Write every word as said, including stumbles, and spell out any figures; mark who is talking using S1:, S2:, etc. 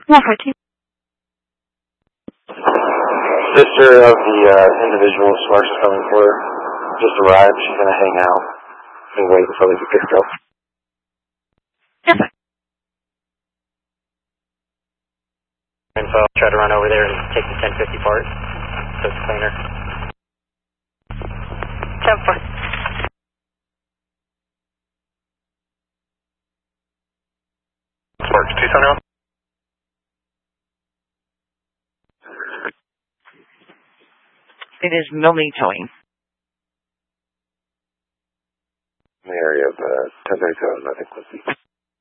S1: one fourteen.
S2: Sister of the uh, individual Sparks is coming for her. Just arrived. She's going to hang out and wait until they can pick her up.
S1: Yes, sir.
S3: Info, try to run over there and take the ten fifty part so it's cleaner.
S1: ten four.
S3: Sparks, Tucson now?
S1: It is Milne Towing.
S2: In the area of uh, ten thirty-seven, I think, let's see.